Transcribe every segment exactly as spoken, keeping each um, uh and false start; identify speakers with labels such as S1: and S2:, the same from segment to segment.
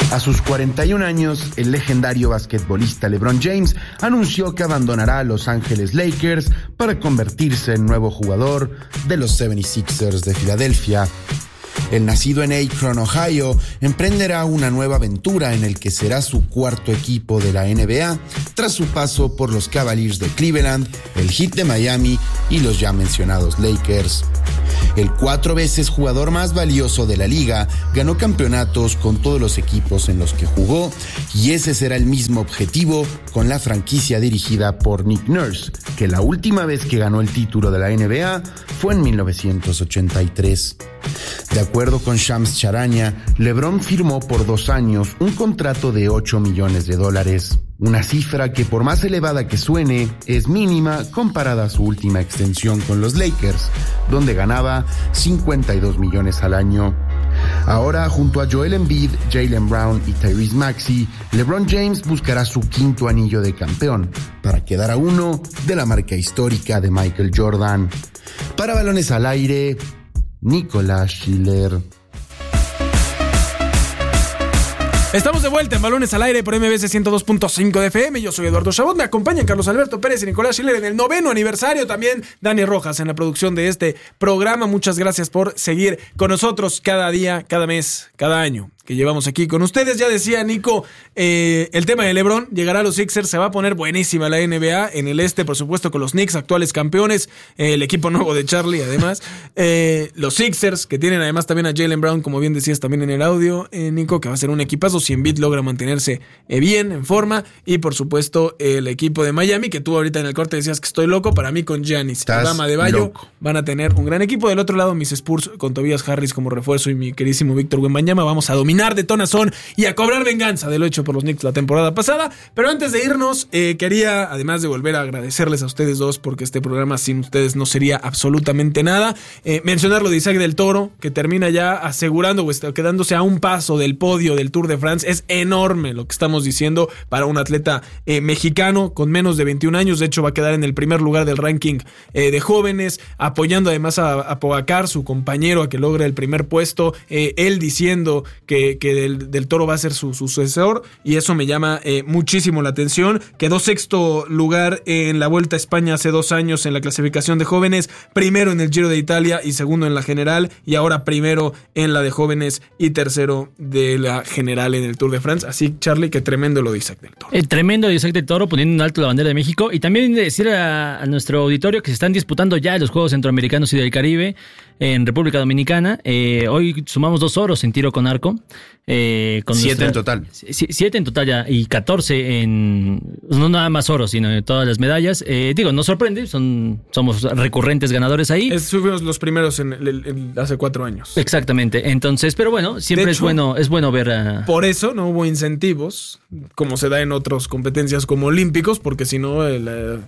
S1: A sus cuarenta y un años, el legendario basquetbolista LeBron James anunció que abandonará a Los Ángeles Lakers para convertirse en nuevo jugador de los setenta y seis ers de Filadelfia. El nacido en Akron, Ohio, emprenderá una nueva aventura en el que será su cuarto equipo de la N B A tras su paso por los Cavaliers de Cleveland, el Heat de Miami y los ya mencionados Lakers. El cuatro veces jugador más valioso de la liga ganó campeonatos con todos los equipos en los que jugó y ese será el mismo objetivo con la franquicia dirigida por Nick Nurse, que la última vez que ganó el título de la N B A fue en mil novecientos ochenta y tres. De acuerdo con Shams Charania, LeBron firmó por dos años un contrato de ocho millones de dólares, una cifra que por más elevada que suene, es mínima comparada a su última extensión con los Lakers, donde ganaba cincuenta y dos millones al año. Ahora, junto a Joel Embiid, Jaylen Brown y Tyrese Maxey, LeBron James buscará su quinto anillo de campeón, para quedar a uno de la marca histórica de Michael Jordan. Para Balones al Aire, Nicolás Schiller.
S2: Estamos de vuelta en Balones al Aire por M B C ciento dos punto cinco de F M. Yo soy Eduardo Chabot. Me acompañan Carlos Alberto Pérez y Nicolás Schiller en el noveno aniversario. También Dani Rojas en la producción de este programa. Muchas gracias por seguir con nosotros cada día, cada mes, cada año que llevamos aquí con ustedes. Ya decía Nico, eh, el tema de LeBron llegará a los Sixers, se va a poner buenísima la N B A en el este, por supuesto con los Knicks, actuales campeones, eh, el equipo nuevo de Charlie además, eh, los Sixers que tienen además también a Jaylen Brown, como bien decías también en el audio, eh, Nico, que va a ser un equipazo si Embiid logra mantenerse eh, bien, en forma, y por supuesto el equipo de Miami, que tú ahorita en el corte decías que estoy loco, para mí con Giannis y Bam Adebayo van a tener un gran equipo. Del otro lado mis Spurs con Tobias Harris como refuerzo y mi queridísimo Víctor Wembanyama, vamos a dominar de tonazón y a cobrar venganza de lo hecho por los Knicks la temporada pasada. Pero antes de irnos, eh, quería, además de volver a agradecerles a ustedes dos, porque este programa sin ustedes no sería absolutamente nada, eh, mencionar lo de Isaac del Toro, que termina ya asegurando o está quedándose a un paso del podio del Tour de France. Es enorme lo que estamos diciendo para un atleta eh, mexicano con menos de veintiún años. De hecho va a quedar en el primer lugar del ranking eh, de jóvenes, apoyando además a, a Pogacar, su compañero, a que logre el primer puesto, eh, él diciendo que, que del, del Toro va a ser su, su sucesor, y eso me llama eh, muchísimo la atención. Quedó sexto lugar en la Vuelta a España hace dos años en la clasificación de jóvenes, primero en el Giro de Italia y segundo en la general, y ahora primero en la de jóvenes y tercero de la general en el Tour de France. Así, Charlie, que tremendo lo de Isaac del Toro.
S3: El tremendo de Isaac del Toro, poniendo en alto la bandera de México. Y también decir a, a nuestro auditorio que se están disputando ya los Juegos Centroamericanos y del Caribe en República Dominicana. Eh, hoy sumamos dos oros en tiro con arco. Eh, con
S1: siete
S3: nuestra,
S1: en total.
S3: Siete en total ya, y catorce en, no nada más oros, sino en todas las medallas. Eh, digo, nos sorprende, son, somos recurrentes ganadores ahí.
S2: Es, fuimos los primeros en, en, en hace cuatro años.
S3: Exactamente, entonces, pero bueno, siempre
S2: de
S3: es
S2: hecho,
S3: bueno, es bueno ver a...
S2: Por eso no hubo incentivos, como se da en otras competencias como olímpicos, porque si no, la,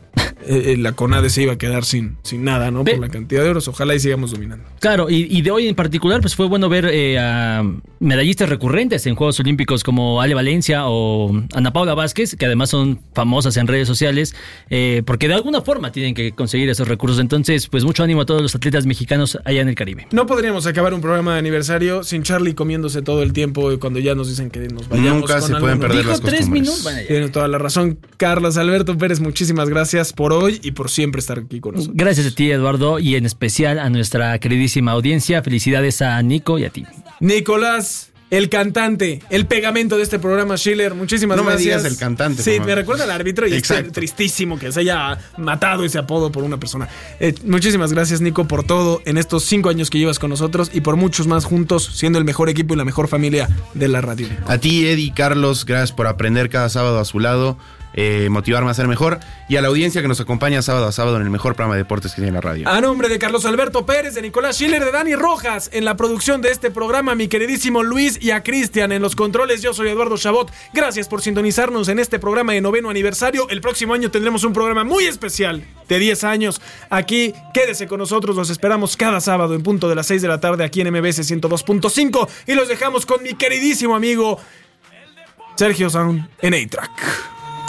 S2: la CONADE se iba a quedar sin, sin nada, ¿no? Por la cantidad de oros. Ojalá y sigamos dominando.
S3: Claro, y, y de hoy en particular, pues fue bueno ver eh, a medallistas recurrentes en Juegos Olímpicos como Ale Valencia o Ana Paula Vázquez, que además son famosas en redes sociales, eh, porque de alguna forma tienen que conseguir esos recursos. Entonces, pues mucho ánimo a todos los atletas mexicanos allá en el Caribe.
S2: No podríamos acabar un programa de aniversario sin Charlie comiéndose todo el tiempo cuando ya nos dicen que nos vayamos.
S1: Nunca
S2: con
S1: se pueden perder las costumbres.
S3: Tres minutos. Bueno,
S2: tiene toda la razón. Carlos Alberto Pérez, muchísimas gracias por hoy y por siempre estar aquí con nosotros.
S3: Gracias a ti, Eduardo, y en especial a nuestra queridísima audiencia. Felicidades a Nico y a ti.
S2: Nicolás, el cantante, el pegamento de este programa, Schiller, muchísimas
S1: no
S2: gracias.
S1: No me digas el cantante.
S2: Sí, me recuerda al árbitro y
S1: Exacto.
S2: es tristísimo que se haya matado ese apodo por una persona. Eh, muchísimas gracias, Nico, por todo en estos cinco años que llevas con nosotros y por muchos más juntos, siendo el mejor equipo y la mejor familia de la radio.
S1: A ti, Eddie, Carlos, gracias por aprender cada sábado a su lado. Eh, motivarme a ser mejor, y a la audiencia que nos acompaña sábado a sábado en el mejor programa de deportes que tiene la radio.
S2: A nombre de Carlos Alberto Pérez, de Nicolás Schiller, de Dani Rojas en la producción de este programa, mi queridísimo Luis, y a Cristian en los controles, yo soy Eduardo Chabot. Gracias por sintonizarnos en este programa de noveno aniversario. El próximo año tendremos un programa muy especial de diez años aquí. Quédese con nosotros, los esperamos cada sábado en punto de las seis de la tarde aquí en M B C ciento dos punto cinco, y los dejamos con mi queridísimo amigo Sergio Sound en A-Track.